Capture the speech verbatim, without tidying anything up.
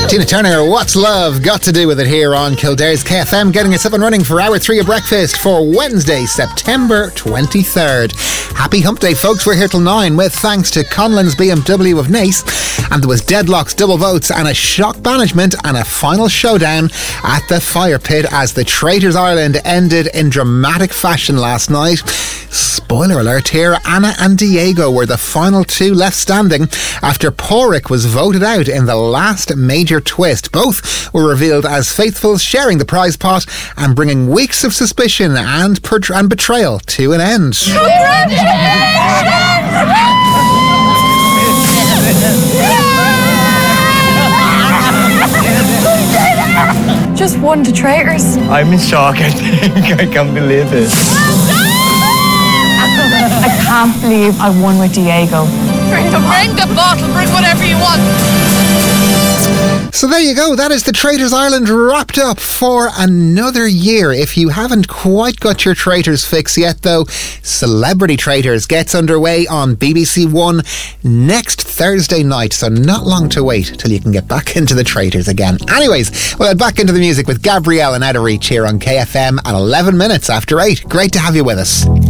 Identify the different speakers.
Speaker 1: Tina Turner, What's Love Got to Do with It here on Kildare's K F M, getting us up and running for hour three of breakfast for Wednesday, September twenty-third. Happy Hump Day, folks. We're here till nine with thanks to Conlon's B M W of Naas. And there was deadlocks, double votes and a shock banishment and a final showdown at the fire pit as the Traitors Ireland ended in dramatic fashion last night. Spoiler alert here, Anna and Diego were the final two left standing after Porrick was voted out in the last major twist. Both were revealed as faithfuls, sharing the prize pot and bringing weeks of suspicion and, per- and betrayal to an end.
Speaker 2: Just won the Traitors.
Speaker 3: I'm in shock, I think. I can't believe it.
Speaker 2: I can't believe I won with Diego.
Speaker 4: Bring the, bring the bottle, bring whatever you want.
Speaker 1: So there you go, that is the Traitors Ireland wrapped up for another year. If you haven't quite got your Traitors fix yet though, Celebrity Traitors gets underway on B B C One next Thursday night, so not long to wait till you can get back into the Traitors again. Anyways, we'll head back into the music with Gabrielle and Out of Reach here on K F M at eleven minutes after eight. Great to have you with us.